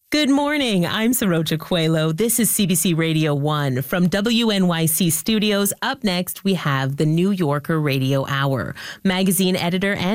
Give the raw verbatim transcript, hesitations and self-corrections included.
Good morning. I'm Saroja Coelho. This is C B C Radio one. From W N Y C Studios, up next we have the New Yorker Radio Hour. Magazine editor and